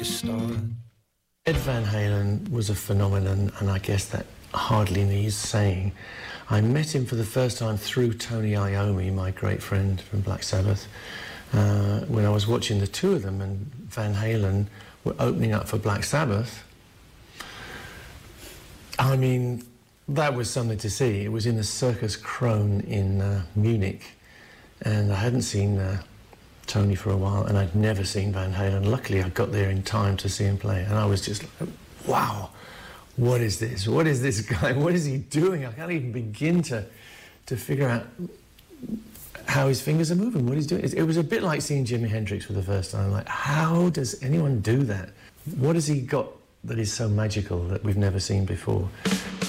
Ed Van Halen was a phenomenon, and I guess that hardly needs saying. I met him for the first time through Tony Iommi, my great friend from Black Sabbath, when I was watching the two of them, and Van Halen were opening up for Black Sabbath. I mean, that was something to see. It was in the Circus Krone in Munich, and I hadn't seen Tony for a while, and I'd never seen Van Halen. Luckily, I got there in time to see him play, and I was just like, wow, what is this? What is this guy? What is he doing? I can't even begin to figure out how his fingers are moving, what he's doing. It was a bit like seeing Jimi Hendrix for the first time. Like, how does anyone do that? What has he got that is so magical that we've never seen before?